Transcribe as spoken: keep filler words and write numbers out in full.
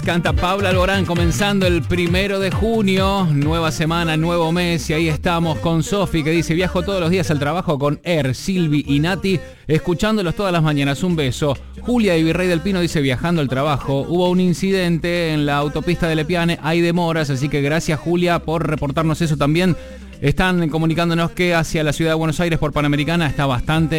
Canta Paula Alborán, comenzando el primero de junio, nueva semana, nuevo mes, y ahí estamos con Sofi, que dice: viajo todos los días al trabajo con Er, Silvi y Nati, escuchándolos todas las mañanas, un beso. Julia de Virrey del Pino dice: viajando al trabajo, hubo un incidente en la autopista de Lepiane, hay demoras, así que gracias, Julia, por reportarnos eso también. Están comunicándonos que hacia la ciudad de Buenos Aires por Panamericana está bastante